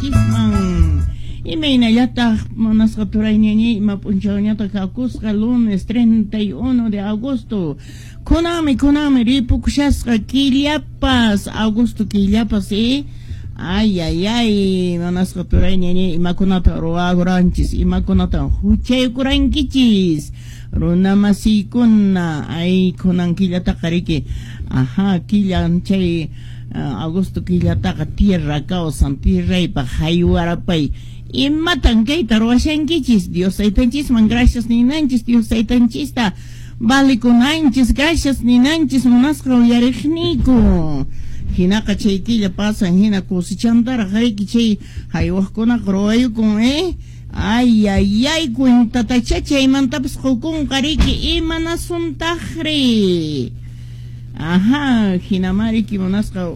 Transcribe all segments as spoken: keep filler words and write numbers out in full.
tanchisman. Imaynallataq manasqa turayñañi ima p'unchawñataq hakusqa lunes treinta y uno de agosto. Kunami kunami ripukushasqa killapas, agosto killapas, eh. Ay, ay, ay, manasqa turayñañi imakunata ruwaguranchis, imakunata huchaykurankichis. Runa masiykuna, ay kunan killataqa riki. Ajá, killan chay uh, agosto killataqa tierra kawsan, tierraypaq haywarapay. Imatan kayta ruwashankichis, Dios aytanchisman gracias ninanchis, Dios aytanchista valikunanchis, gracias ninanchis, munasqa uyariqniku. Hinaqa chay killa pasan, hina kusichantaraq riki chay haywaqkunaqa ruwayukun, eh. Ay, ay, ay, cuentata chachaymantapas qukunqa riki imanasuntaqri. Ajá, hinamariki munasqa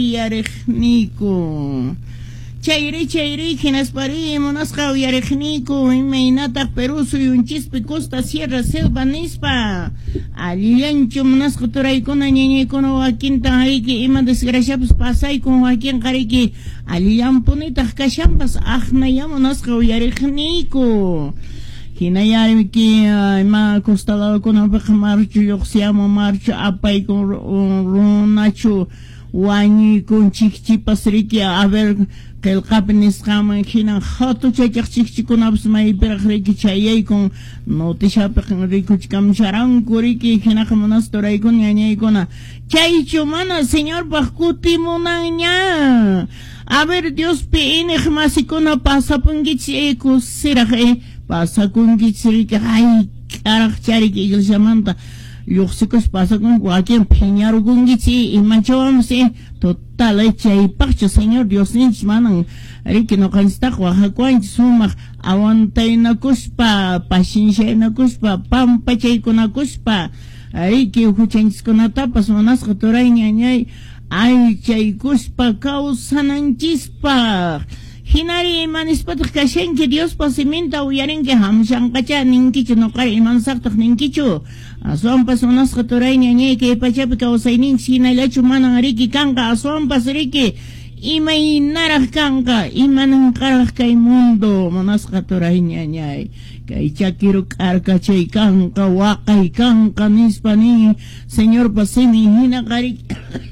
uyariqniku. Chayri, chayri, hinaspari munasqa uyariqniku, imaynataq Perú suyunchispi costa sierra selva nispa. Alillanchu munasqa turaykuna ñañaykuna wakintan riki ima desgraciapas pasaykun wakinqa riki alillampunitaq kashanpas aqnaya munasqa uyariqniku. Hinayariki ima costaladokunapiqa marchu lluqsiyamun marchu apaykun runachu wañuykun chikchipas riki a ver qillqapi nisqaman hinan hatu chaychaq chikchikunapas maypiraq riki chayaykun notishapiq rikuchkamcharanku riki hinaqa manas turaykun ñañaykuna chaychu mana señorpaq kutimunanña. A ver Diospi inig masikuna pasapunkichis kusiraq eh pasakunkichis riki ay k'araq chariki iglesiamanta lluqsikus pasakun wakin phiñarukunkichis imachawamas eh total eh chaypaqchu señor Diosninchis manan riki nuqanchistaq wahakuanchis sumaq awantaynakuspa pacienciaynakuspa pampachaykunakuspa riki huchanchiskunatapas manasqa turayñañay ay chaykuspa kawsananchispaq. Hinari manispataq kashanki Diospa siminta uyarinki hamshanqacha ninkichu nuqari imansaqtaq ninkichu. Aswanpas manasqa turayñañay kay pachapi kawsayninchis hinallachu manan riki kanqa aswanpas riki imaynaraq kanqa imananqaraq kay mundo manasqa turayñañay kay chakiru k'arkachay kanqa waqay kanqa nispa nin señorpa simi hinaqa riki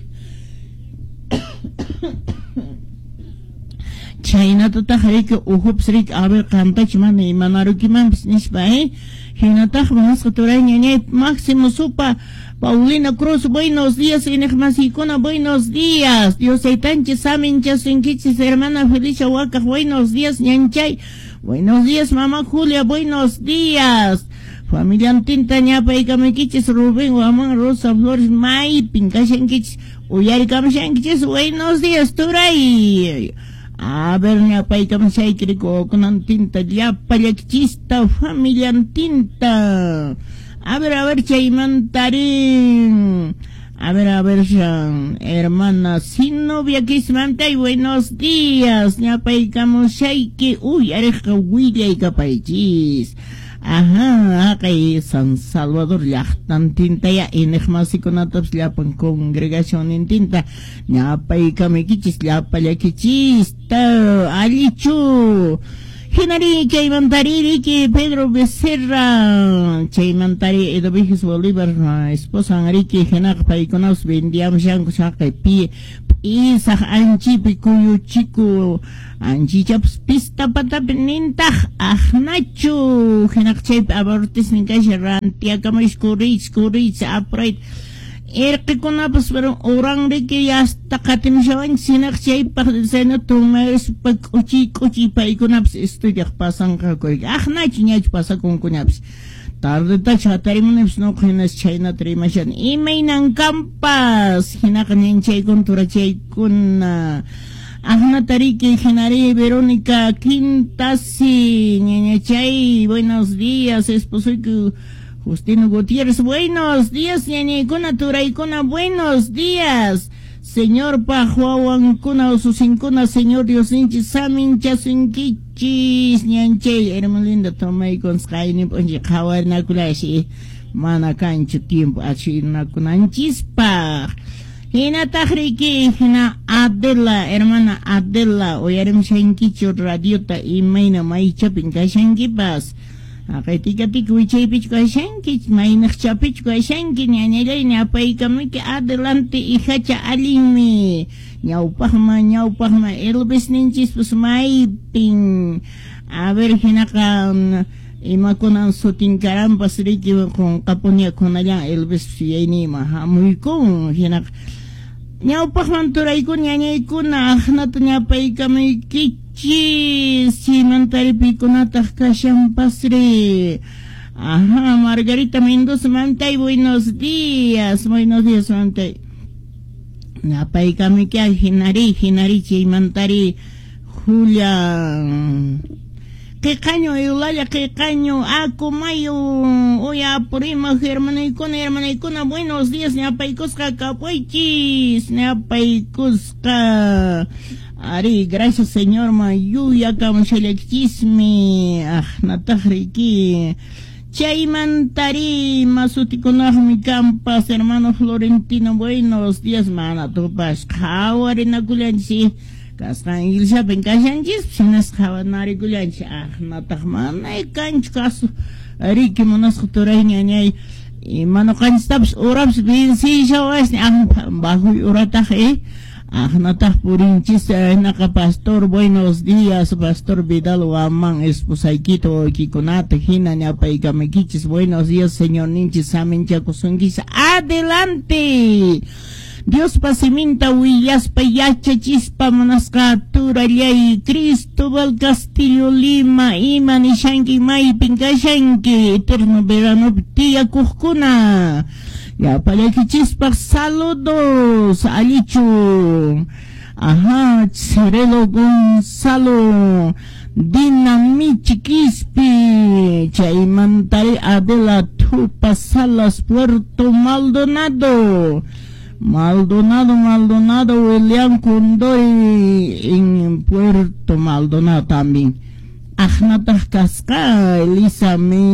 chaynatataq riki uhups riki a ver qantachi mana imanarukimanpis nispa eh hinataq manasqa turayñañay Máximo Supa Paulina Cruz buenos días inig masiykuna buenos días Dios aytanchis saminchasunkichis hermana Felicia Wakaq buenos días ñanchay buenos días mamá Julia buenos días familia Antinta ñapaykamaykichis Rubén Waman Rosa Flores maypin kashankichis uyarikamshankichis buenos días turay. A ver, ñapaykamashaykiri kukunantinta llapallakchista familia Antinta. A ver, a ver, chaymantarin. A ver, a ver, hermana sin novia kismantay, buenos días. Ñapaykamushayki, uy, areja willaykapaychis. Ajá, kay San Salvador llaqtantinta ya inigmasikunatapas llapan congregación intinta ñapaykamaykichis llapallakichista allichu hinari chaymantari riki Pedro Becerra chaymantari Edovigis Bolívar esposa riki hinaq paykunapas bendiamushanku shaqay pi isaq anchipi kuyuchiku anchichapas pista patapi nintaq aqnachu hinaq chaypi abortis ninkasha rantiakamush kurich kurich aprayt irqikunapas pero oran riki hasta qatimshawanchis hinaq chaypaq sena tumarispa k'uchiy k'uchiy paykunapas estudiaq pasanqa kurik aqnachu ñachu pasakunkuñapas tardetachu hatarimunapis nuqa hinas chaynata rimashan imaynankampas hinaqa ñanchaykuna turachaykuna aqnata riki hinari Verónica Quintasi ñañachay buenos días esposuyku Justino Gutiérrez buenos días ñañaykuna turaykuna buenos días señor pajuawankuna ususinkuna señor Diosninchis saminchasunkichis ñanchay hermalinda tomaykonsqayni p'unchi qhawarnakulashi mana kanchu tiempo achinakunanchispaq Hina tahriki, hina Adela, hermana Adela, oyarim shankichu radiota imayna maychapin kashankipas. Akaitikapik wichaypich kashankich, maynaq chapich kashanki, ñañalay ñapaykamiki adelante ihacha alimi. Ñawpaqma, ñawpaqma, Elvis ninchis pues maypin. A ver, hinaka, imakunan sutin karampas riki con kapunya kunalla Elvis siyaynima, hamuykun, hinak. Ñawpaqman turaykun ñañaykuna, ahnata ñapaykamikich, simantaripiykunataq kashanpasri. Ajá, Margarita Mendoza Mantay, buenos días, buenos días Mantay. Ñapaykamiki hinari, hinari chaymantari, Julia. ¿Qué caño, Eulaya, qué caño? Ako mayo, oya, prima, hermanaykuna, hermanaykuna, buenos días, ñapaykusqa kapuaychis, ñapaykusqa. Ari, gracias señor Mayuya, kamushalekchismi, ah, natajriki. Chaymantari, masutikunajmi campas, hermano Florentino, buenos días, mana, tupas, kawarina kulanchi. Kaskan iglesia penkashanchis, sinas kawanari kulanchi, ah, natajmana, e kanch kaso, ari, que monas kuturay ñañay, y mano kanchtaps, uraps, bien, si, shawas, ah, bajo urataj, eh, ah, nataj purinchis, eh, naka pastor, buenos días, pastor Vidal Guamán, esposaykito, kikunata, hina, ñapaykamekichis, buenos días, señor ninchis, amen chakusungis, adelante. Dios pasiminta huyaspa yacha chispa manascatura ley Cristóbal Castillo Lima iman ishanki may pinkashanki eterno verano tía Cuscuna ya palaki chispa saludos alichu ajá Cirelo Gonzalo Dinamichi Quispi Chaymantari Adela Tupa Salas Puerto Maldonado Maldonado, Maldonado, William Condoy en Puerto Maldonado también. Ajnata Casca, Elisa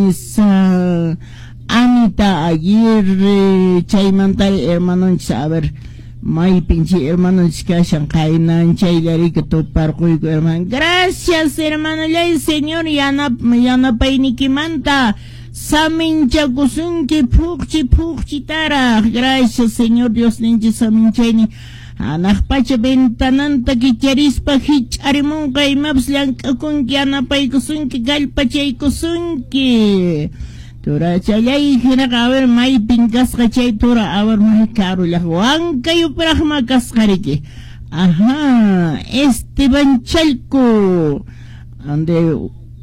Mesa, Anita Aguirre, Chaymantari, hermano, a ver, May pinche hermano, Chicashan Kainan, Chaylari, que tu parco y hermano. Gracias, hermano, ya el señor Yana, Yana Painikimanta. Samincha kusunki pukchi pukchi tara. Gracias, Señor Dios ninchi saminchani. Anakpacha ventananta kicharispa hicharimunka imaps lankakunki anapay kusunki galpachay kusunki. Tura chalay hinaka a ver may pinkasqa chay tura a ver may karulak. Wankayo prahma kasqariki. Ajá, Esteban Chalco. Ande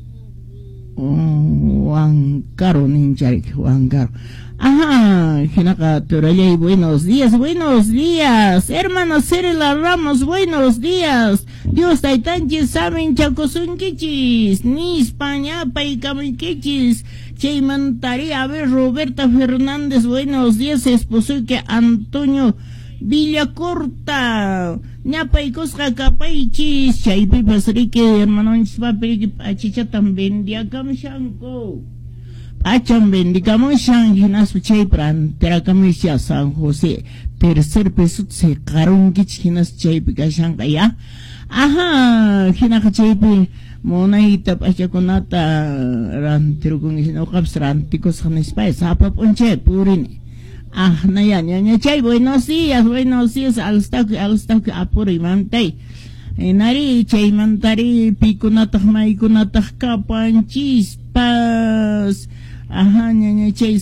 Juan Caro Nincharik, Juan Caro. Ajá, Jinaka Turayay, buenos días, buenos días. Hermano Cerela Ramos, buenos días. Dios Taitanchis, saben chacosunquichis, ni España, paikamiquichis. Chaymantari, a ver, Roberta Fernández, buenos días, esposo que Antonio Villacorta. Ñapaykosqa kapaychis chaypi pasrique hermanonchis papiriki pachicha tan bendiakamushanku pacham bendikamushan hinaspa chay pranterakamisha San José tercer pesut se karunkichis hinas chaypi kashanqa ya ajá hinaka chaypi monayta pachakunata rantirukun hinakuqapis rantikusqa nispay sapapunchay purini. Ah, naya, ñaña chay, buenos días, buenos días, alstaq, alstaq, apuri, mantay. Nari, chay, mantari, pikunataq, maykunataq, kapanchispas. Ajá, ñaña chay,